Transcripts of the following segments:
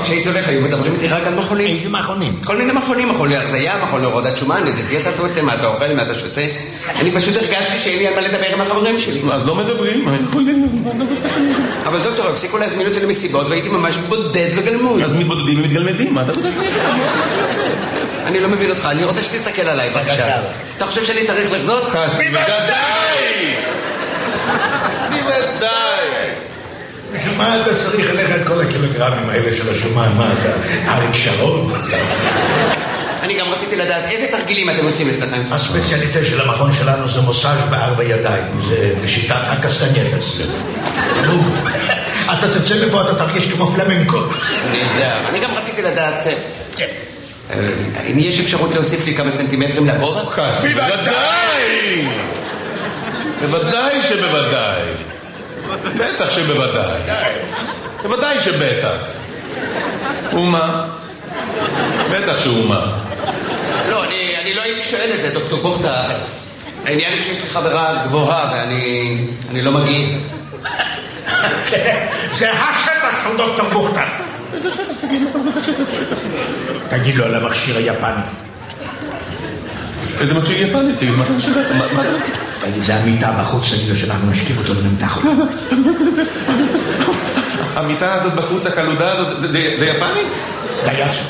כשהייתי הולך היו מדברים איתי רק על מכונים. איזה מכונים? כל מיני מכונים, מכון להרזיה, מכון להורדת שומן, איזה דיאטה אתה עושה, מה אתה אוכל, מה אתה שותה. אני פשוט הרגשתי שאין לי על מה לדבר עם החברים שלי. אז לא מדברים. אבל דוקטור, הפסיקו להזמין אותי למסיבות והייתי ממש בודד וגלמוד. אז מתבודדים ומתגלמדים, מה אתה בודד? אני לא מבין אותך, אני רוצה שתסתכל עליי בבקשה. אתה חושב שאני צריך לחזות? בוודאי! בוודאי! בשביל מה אתה צריך ללכת את כל הקילוגרמים האלה של השומן? מה אתה? אריק שרון? אני גם רציתי לדעת איזה תרגילים אתם עושים אצלכם. הספציאליטה של המכון שלנו זה מוסאז' בארבע ידיים. זה בשיטת הקסטנייטס. אתה תצא מפה, אתה תרגיש כמו פלמנקו. אני יודע. אני גם רציתי לדעת אם יש אפשרות להוסיף לי כמה סנטימטרים לגובה? בוודאי! בוודאי שבוודאי. בטח שבוודאי. בוודאי שבטח. ומה? בטח שאומה. לא, אני לא הייתי שואל את זה, דוקטור בוכתה. העניין היא שיש לי חברה גבוהה ואני לא מגיע. זה השטח של דוקטור בוכתה. תגיד לו על המכשיר היפני. איזה מכשיר יפני? תגיד, מה אתה משגעת? תגיד, זה המיטה בחוץ, תגיד לו שאנחנו נשכיב אותו ונמתח אותו. המיטה הזאת בחוץ, הקלודה הזאת, זה יפני? דייצו.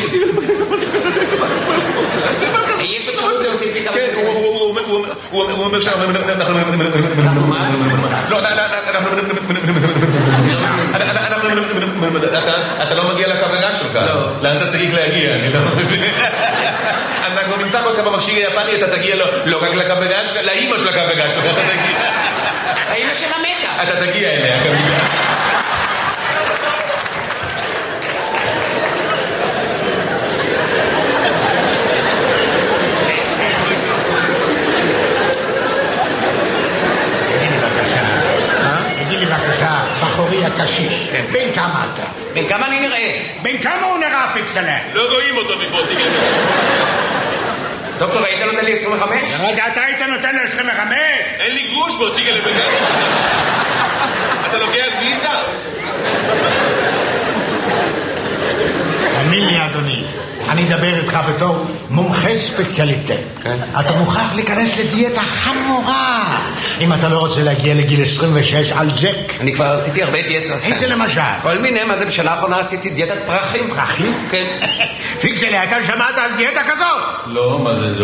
יש אפשרות להוסיף לי כמה סנטימטרים. הוא אומר שאנחנו... לא, אתה לא מגיע לקבלה שלך. לאן אתה צריך להגיע? אני לא מבין. אנחנו נמתח אותך במכשיר היפני, אתה תגיע לא רק לקבלה שלך, לאמא של הקבלה שלך אתה תגיע. האמא של המתה. אתה תגיע אליה כמובן. בחורי הקשיש. בין כמה אתה? בין כמה אני נראה? בין כמה הוא נראה פיקסלה? לא רואים אותו מפה, תגיד. דוקטור, היית נותן לי 25? רגע, אתה היית נותן לי 25? אין לי גרוש בו, תגיד לי. אתה לוקח ויזה? תאמין לי, אדוני, אני אדבר איתך בתור מומחה ספציאליטה. אתה מוכרח להיכנס לדיאטה חמורה אם אתה לא רוצה להגיע לגיל 26 על ג'ק. אני כבר עשיתי הרבה דיאטות. איזה למשל? כל מיני, מה זה בשנה האחרונה עשיתי דיאטת פרחים. פרחים? כן. פיקסלי, אתה שמעת על דיאטה כזאת? לא, מה זה?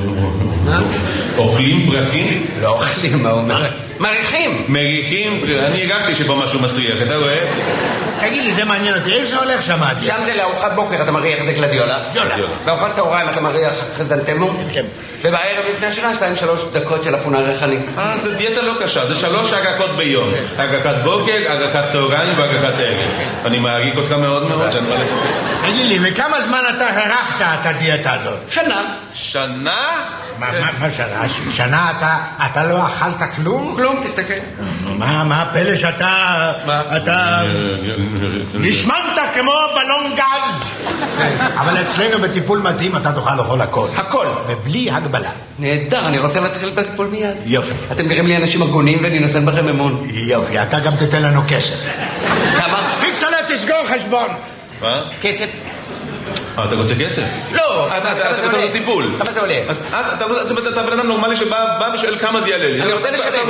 אוכלים פרחים? לא אוכלים, מה אומר? מריחים. מריחים? אני הרגשתי שפה משהו מסריח, אתה רואה? תגיד לי, זה מעניין אותי, איפה זה הולך שם? שם זה לארוחת בוקר, אתה מריח איזה גלדיולה. בארוחת צהריים אתה מריח חזנטמו. ובערב לפני השינה 2-3 דקות של אפונה ריחני. זה דיאטה לא קשה, זה 3 הגקות ביום. הגקת בוקר, הגקת צהריים והגקת ערב. אני מעריך אותך מאוד מאוד. תגיד לי, וכמה זמן אתה הרחת את הדיאטה הזאת? שנה. שנה? מה שנה? שנה אתה לא אכלת כלום? כלום, תסתכל. מה הפלא שאתה... אתה... נשמנת כמו בלון גז. אבל אצלנו בטיפול מתאים אתה תוכל לאכול הכל. הכל. ובלי הגבלה. נהדר, אני רוצה להתחיל בטיפול מיד. יופי. אתם נראים לי אנשים הגונים ואני נותן בכם אמון. יופי, אתה גם תתן לנו כסף. כמה? פיקסלה, תסגור חשבון. מה? כסף. אתה רוצה כסף? לא. אתה רוצה טיפול. כמה זה עולה? אתה בן אדם נורמלי שבא ושואל כמה זה יעלה לי. אני רוצה לשלם.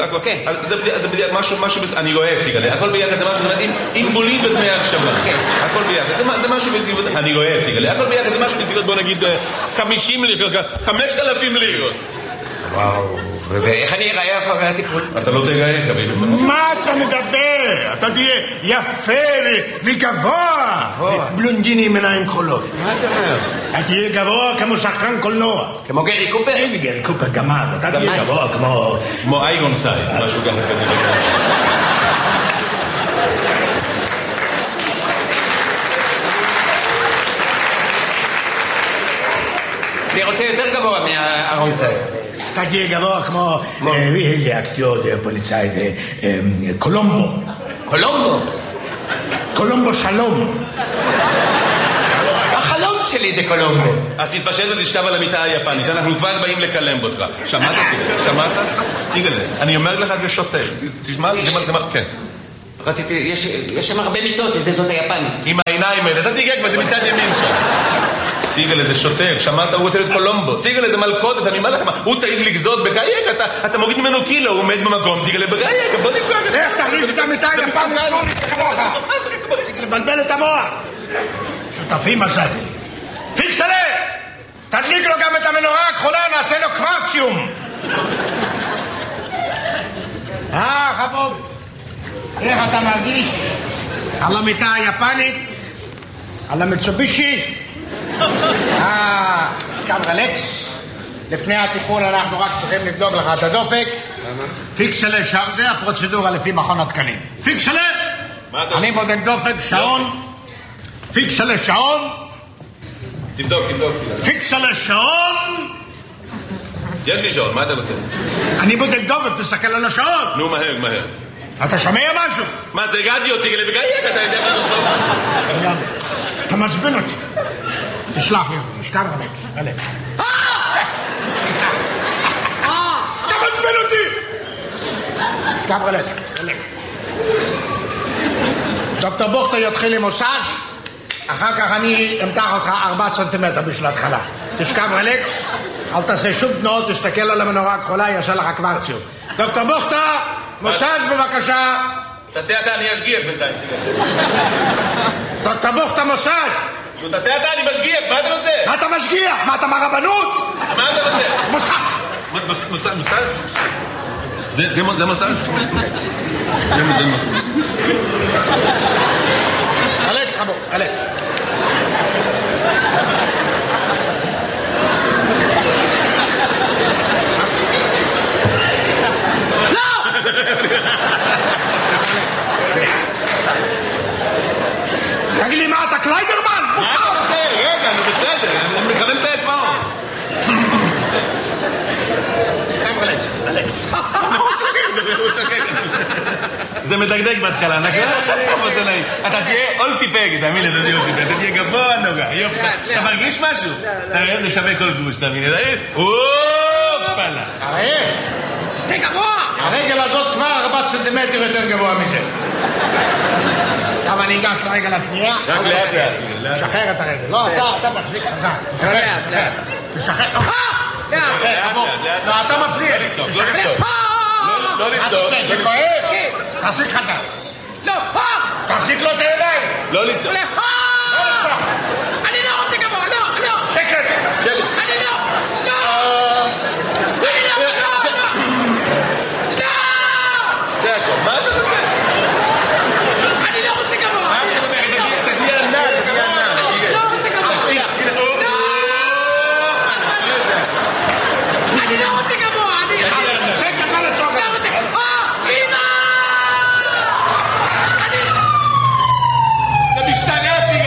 זה משהו, אני רואה אציג עליה. הכל ביחד זה משהו, עם בולים ודמי הקשבה. הכל ביחד. זה משהו בסביבות, אני רואה אציג עליה. הכל ביחד זה משהו בסביבות, בוא נגיד 50 לירות, 5,000 לירות. וואו. ואיך אני אראה אחרי הטיפול? אתה לא תראה, קביל. מה אתה מדבר? אתה תהיה יפה וגבוה. בלונדיני עם עיניים כחולות. מה אתה אומר? אתה תהיה גבוה כמו שחקן קולנוע. כמו גרי קופר? אין גרי קופר גמד. אתה תהיה גבוה כמו אייגון סייד, משהו ככה. אני רוצה יותר גבוה מהארון צייד. אתה תהיה גבוה כמו אקטיור פוליצאי קולומבו. קולומבו? קולומבו שלום. החלום שלי זה קולומבו. אז תתפשט ותשכב על המיטה היפנית, אנחנו כבר באים לקלם אותך. שמעת? שמעת? ציג עליה. אני אומר לך זה שוטף. תשמע, כן. רציתי, יש שם הרבה מיטות, איזה זאת היפנית. העיניים האלה, אתה תיגע כבר, זה מצד ימין שם. ציגל זה שוטר, שמעת, הוא רוצה להיות קולומבו. ציגל זה מלכודת, אני אומר לכם, הוא צריך לגזות בגייק, אתה מוריד ממנו קילו, הוא עומד במקום, ציגל בגייק, בוא נפגע. איך תכניס את המיטה יפנית כמוך? לבלבל את המוח. שותפים מצאתי. פיקסלה! תדליק לו גם את המנורה הכחולה, נעשה לו קוורציום. חבוב, איך אתה מרגיש? על המיטה היפנית? על המיצובישי? קם רלקס. לפני הטיפול אנחנו רק צריכים לבדוק לך את הדופק. פיקסלה שם, זה הפרוצדורה לפי מכון התקנים. פיקסלה! אני בודק דופק, שעון. פיקסלה שעון. תבדוק. פיקסלה שעון. יש לי שעון, מה אתה רוצה? אני בודק דופק, תסתכל על השעון. נו, מהר. אתה שומע משהו? מה זה רדיו, ציגל בגייק, אתה יודע מה טוב? אתה מעצבן אותי. תשלח לי, משכב הלב. אתה מעצבן אותי! משכב הלב. דוקטור בוכטר יתחיל עם מסאז', אחר כך אני אמתח אותך 4 סנטימטר בשביל ההתחלה. תשכב רלקס, אל תעשה שום תנועות, תסתכל על המנורה הכחולה, יעשה לך קוורציום. דוקטור בוכטר, מסאז' בבקשה. תעשה אתה, אני אשגיח בינתיים. דוקטור בוכטר, מסאז'. תעשה אתה, אני משגיח, מה אתה רוצה? מה אתה משגיח? מה אתה מהרבנות? מה אתה רוצה? מסאז'. זה מסאז'? אלכס חבוב, אלכס. לא! תגיד לי מה אתה קליידרמן? מה אתה רוצה? רגע, אני בסדר, אני מכוון את האצבעות. סתם אלכס, אלכס. זה מדגדג בהתחלה, נקרא? אתה תהיה אולסי פגי, תאמין לי, אתה תהיה גבוה נוגע, יופי. אתה מרגיש משהו? תראה, זה שווה כל גוש, תאמין לי. אופלה. זה גבוה! הרגל הזאת כבר 4 סנטימטר יותר גבוה מזה. עכשיו אני אגש לרגל השנייה. רק לאט. תשחרר את הרגל. לא, אתה מחזיק חזק. לאט. תשחרר. לא, אתה מפריע. לא לצעוק. זה כואב? תחזיק חזק. לא. תחזיק לו את הידיים. לא לצעוק.